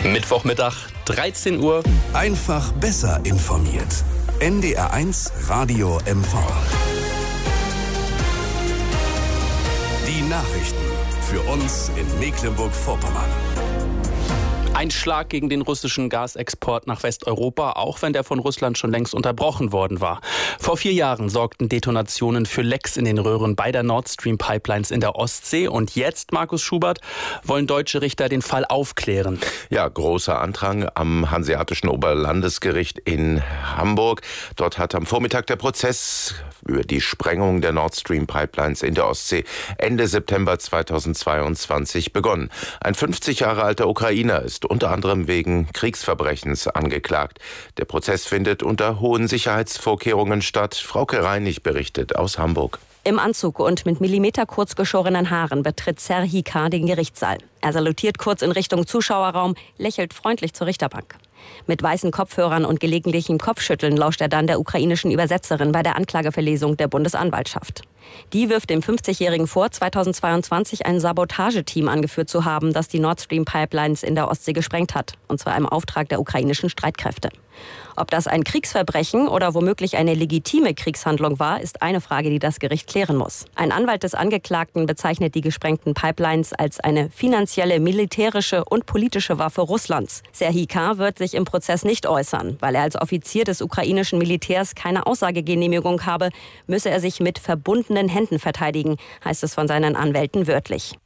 Mittwochmittag, 13 Uhr. Einfach besser informiert. NDR1 Radio MV. Die Nachrichten für uns in Mecklenburg-Vorpommern. Ein Schlag gegen den russischen Gasexport nach Westeuropa, auch wenn der von Russland schon längst unterbrochen worden war. Vor 4 Jahren sorgten Detonationen für Lecks in den Röhren beider Nord Stream Pipelines in der Ostsee. Und jetzt, Markus Schubert, wollen deutsche Richter den Fall aufklären. Ja, großer Andrang am Hanseatischen Oberlandesgericht in Hamburg. Dort hat am Vormittag der Prozess über die Sprengung der Nord Stream Pipelines in der Ostsee Ende September 2022 begonnen. Ein 50 Jahre alter Ukrainer ist unter anderem wegen Kriegsverbrechens angeklagt. Der Prozess findet unter hohen Sicherheitsvorkehrungen statt. Frauke Reinig berichtet aus Hamburg. Im Anzug und mit millimeterkurz geschorenen Haaren betritt Serhii K. den Gerichtssaal. Er salutiert kurz in Richtung Zuschauerraum, lächelt freundlich zur Richterbank. Mit weißen Kopfhörern und gelegentlichem Kopfschütteln lauscht er dann der ukrainischen Übersetzerin bei der Anklageverlesung der Bundesanwaltschaft. Die wirft dem 50-Jährigen vor, 2022 ein Sabotageteam angeführt zu haben, das die Nord Stream Pipelines in der Ostsee gesprengt hat, und zwar im Auftrag der ukrainischen Streitkräfte. Ob das ein Kriegsverbrechen oder womöglich eine legitime Kriegshandlung war, ist eine Frage, die das Gericht klären muss. Ein Anwalt des Angeklagten bezeichnet die gesprengten Pipelines als eine finanzielle, militärische und politische Waffe Russlands. Serhii K. wird sich im Prozess nicht äußern. Weil er als Offizier des ukrainischen Militärs keine Aussagegenehmigung habe, müsse er sich mit verbundenen Händen verteidigen, heißt es von seinen Anwälten wörtlich.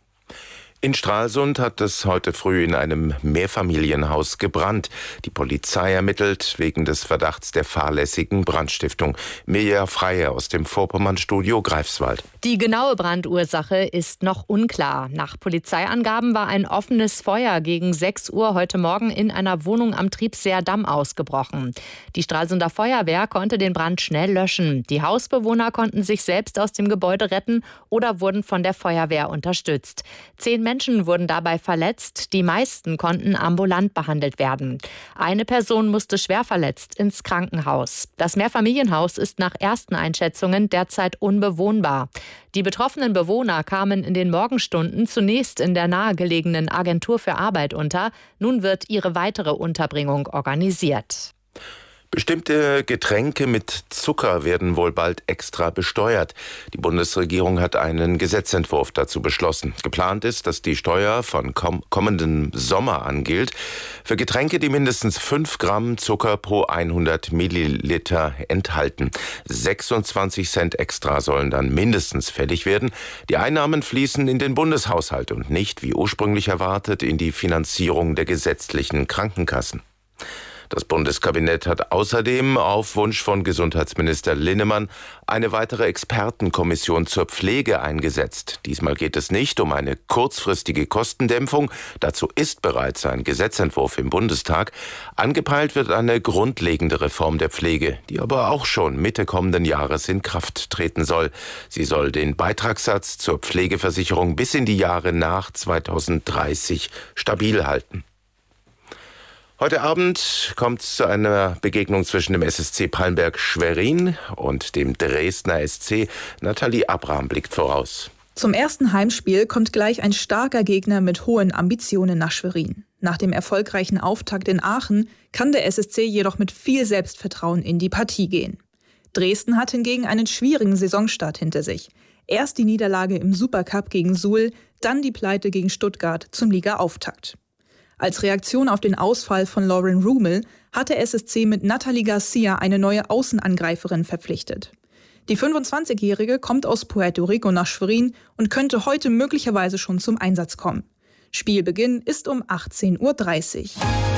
In Stralsund hat es heute früh in einem Mehrfamilienhaus gebrannt. Die Polizei ermittelt wegen des Verdachts der fahrlässigen Brandstiftung. Mirja Freie aus dem Vorpommern-Studio Greifswald. Die genaue Brandursache ist noch unklar. Nach Polizeiangaben war ein offenes Feuer gegen 6 Uhr heute Morgen in einer Wohnung am Triebseer Damm ausgebrochen. Die Stralsunder Feuerwehr konnte den Brand schnell löschen. Die Hausbewohner konnten sich selbst aus dem Gebäude retten oder wurden von der Feuerwehr unterstützt. 10 Menschen wurden dabei verletzt, die meisten konnten ambulant behandelt werden. Eine Person musste schwer verletzt ins Krankenhaus. Das Mehrfamilienhaus ist nach ersten Einschätzungen derzeit unbewohnbar. Die betroffenen Bewohner kamen in den Morgenstunden zunächst in der nahegelegenen Agentur für Arbeit unter. Nun wird ihre weitere Unterbringung organisiert. Bestimmte Getränke mit Zucker werden wohl bald extra besteuert. Die Bundesregierung hat einen Gesetzentwurf dazu beschlossen. Geplant ist, dass die Steuer von kommendem Sommer an gilt für Getränke, die mindestens 5 Gramm Zucker pro 100 Milliliter enthalten. 26 Cent extra sollen dann mindestens fällig werden. Die Einnahmen fließen in den Bundeshaushalt und nicht, wie ursprünglich erwartet, in die Finanzierung der gesetzlichen Krankenkassen. Das Bundeskabinett hat außerdem auf Wunsch von Gesundheitsminister Linnemann eine weitere Expertenkommission zur Pflege eingesetzt. Diesmal geht es nicht um eine kurzfristige Kostendämpfung. Dazu ist bereits ein Gesetzentwurf im Bundestag. Angepeilt wird eine grundlegende Reform der Pflege, die aber auch schon Mitte kommenden Jahres in Kraft treten soll. Sie soll den Beitragssatz zur Pflegeversicherung bis in die Jahre nach 2030 stabil halten. Heute Abend kommt es zu einer Begegnung zwischen dem SSC Palmberg-Schwerin und dem Dresdner SC. Nathalie Abraham blickt voraus. Zum ersten Heimspiel kommt gleich ein starker Gegner mit hohen Ambitionen nach Schwerin. Nach dem erfolgreichen Auftakt in Aachen kann der SSC jedoch mit viel Selbstvertrauen in die Partie gehen. Dresden hat hingegen einen schwierigen Saisonstart hinter sich. Erst die Niederlage im Supercup gegen Suhl, dann die Pleite gegen Stuttgart zum Liga-Auftakt. Als Reaktion auf den Ausfall von Lauren Rumel hat der SSC mit Nathalie Garcia eine neue Außenangreiferin verpflichtet. Die 25-Jährige kommt aus Puerto Rico nach Schwerin und könnte heute möglicherweise schon zum Einsatz kommen. Spielbeginn ist um 18:30 Uhr.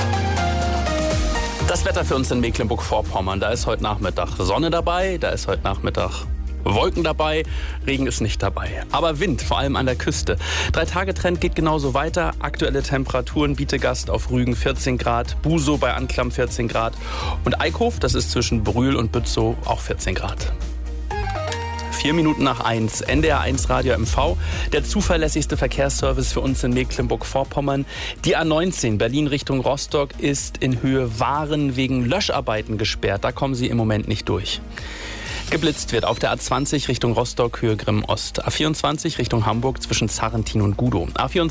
Das Wetter für uns in Mecklenburg-Vorpommern. Da ist heute Nachmittag Sonne dabei, da ist heute Nachmittag Wolken dabei, Regen ist nicht dabei. Aber Wind, vor allem an der Küste. 3-Tage-Trend geht genauso weiter. Aktuelle Temperaturen: Bietegast auf Rügen 14 Grad, Busow bei Anklam 14 Grad und Eickhof, das ist zwischen Brühl und Bützow, auch 14 Grad. 4 Minuten nach 1, NDR1 Radio MV, der zuverlässigste Verkehrsservice für uns in Mecklenburg-Vorpommern. Die A19 Berlin Richtung Rostock ist in Höhe Waren wegen Löscharbeiten gesperrt. Da kommen Sie im Moment nicht durch. Geblitzt wird auf der A20 Richtung Rostock, Höhe Grimm Ost. A24 Richtung Hamburg zwischen Zarrentin und Gudow. A24